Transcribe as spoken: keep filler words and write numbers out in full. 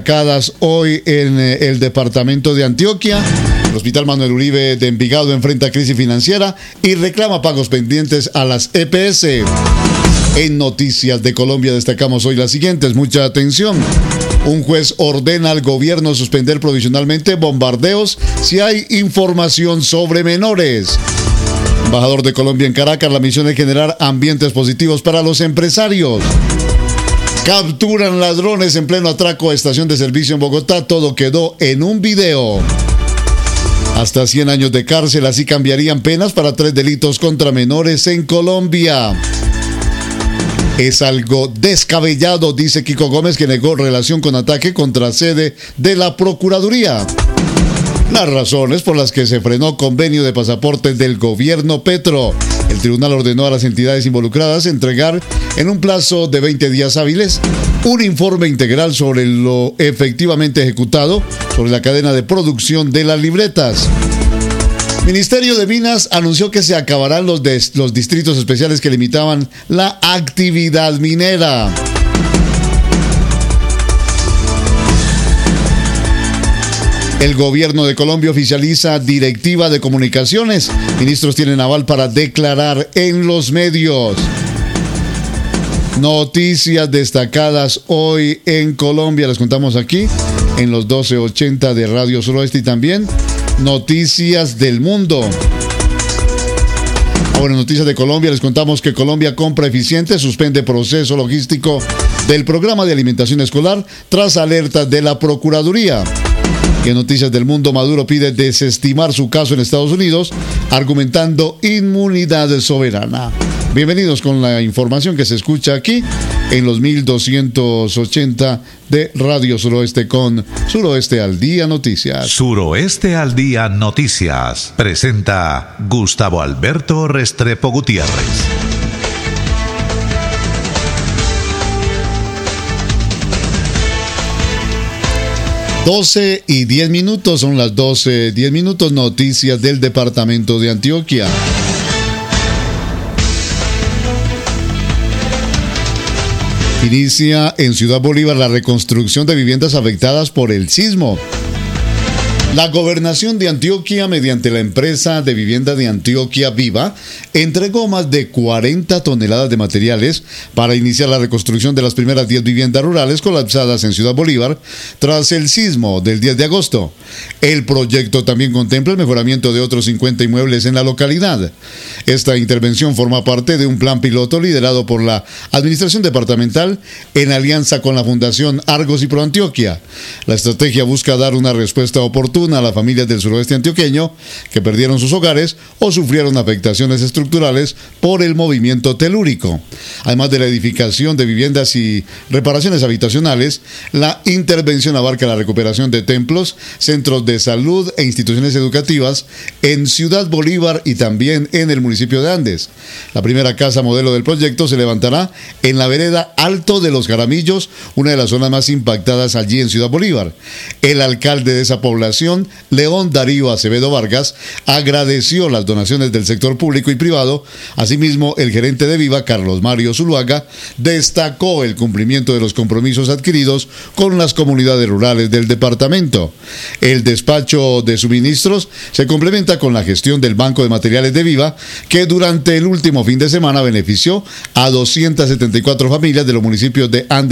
destacadas hoy en el departamento de Antioquia. El Hospital Manuel Uribe de Envigado enfrenta crisis financiera y reclama pagos pendientes a las E P S. En Noticias de Colombia destacamos hoy las siguientes. Mucha atención. Un juez ordena al gobierno suspender provisionalmente bombardeos si hay información sobre menores. Embajador de Colombia en Caracas, la misión es generar ambientes positivos para los empresarios. Capturan ladrones en pleno atraco a estación de servicio en Bogotá. Todo quedó en un video. Hasta cien años de cárcel, así cambiarían penas para tres delitos contra menores en Colombia. Es algo descabellado, dice Kiko Gómez, que negó relación con ataque contra sede de la Procuraduría. Las razones por las que se frenó convenio de pasaportes del gobierno Petro. El tribunal ordenó a las entidades involucradas entregar en un plazo de veinte días hábiles un informe integral sobre lo efectivamente ejecutado sobre la cadena de producción de las libretas. Ministerio de Minas anunció que se acabarán los, de, los distritos especiales que limitaban la actividad minera. El gobierno de Colombia oficializa directiva de comunicaciones. Ministros tienen aval para declarar en los medios. Noticias destacadas hoy en Colombia. Les contamos aquí en los doce ochenta de Radio Suroeste y también noticias del mundo. Ahora en Noticias de Colombia les contamos que Colombia Compra Eficiente suspende proceso logístico del programa de alimentación escolar tras alertas de la Procuraduría. En Noticias del Mundo, Maduro pide desestimar su caso en Estados Unidos, argumentando inmunidad soberana. Bienvenidos con la información que se escucha aquí en los mil doscientos ochenta de Radio Suroeste con Suroeste al Día Noticias. Suroeste al Día Noticias presenta Gustavo Alberto Restrepo Gutiérrez. doce y diez minutos, son las doce, diez minutos, noticias del departamento de Antioquia. Inicia en Ciudad Bolívar la reconstrucción de viviendas afectadas por el sismo. La Gobernación de Antioquia, mediante la empresa de vivienda de Antioquia Viva, entregó más de cuarenta toneladas de materiales para iniciar la reconstrucción de las primeras diez viviendas rurales colapsadas en Ciudad Bolívar tras el sismo del diez de agosto. El proyecto también contempla el mejoramiento de otros cincuenta inmuebles en la localidad. Esta intervención forma parte de un plan piloto liderado por la Administración Departamental en alianza con la Fundación Argos y ProAntioquia. La estrategia busca dar una respuesta oportuna a las familias del suroeste antioqueño que perdieron sus hogares o sufrieron afectaciones estructurales por el movimiento telúrico. Además de la edificación de viviendas y reparaciones habitacionales, la intervención abarca la recuperación de templos, centros de salud e instituciones educativas en Ciudad Bolívar y también en el municipio de Andes. La primera casa modelo del proyecto se levantará en la vereda Alto de los Jaramillos, una de las zonas más impactadas allí en Ciudad Bolívar. El alcalde de esa población, León Darío Acevedo Vargas, agradeció las donaciones del sector público y privado. Asimismo, el gerente de Viva, Carlos Mario Zuluaga, destacó el cumplimiento de los compromisos adquiridos con las comunidades rurales del departamento. El despacho de suministros se complementa con la gestión del Banco de Materiales de Viva, que durante el último fin de semana benefició a doscientas setenta y cuatro familias de los municipios de Andes